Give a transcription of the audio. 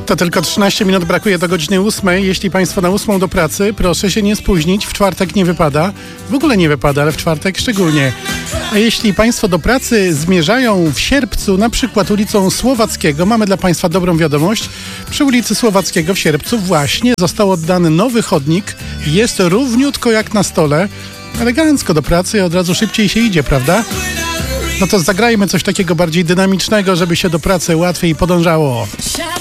To tylko 13 minut brakuje do godziny 8. Jeśli Państwo na 8 do pracy, proszę się nie spóźnić. W czwartek nie wypada. W ogóle nie wypada, ale w czwartek szczególnie. A jeśli Państwo do pracy zmierzają w Sierpcu, na przykład ulicą Słowackiego, mamy dla Państwa dobrą wiadomość. Przy ulicy Słowackiego w Sierpcu właśnie został oddany nowy chodnik. Jest równiutko jak na stole. Elegancko do pracy i od razu szybciej się idzie, prawda? No to zagrajmy coś takiego bardziej dynamicznego, żeby się do pracy łatwiej podążało.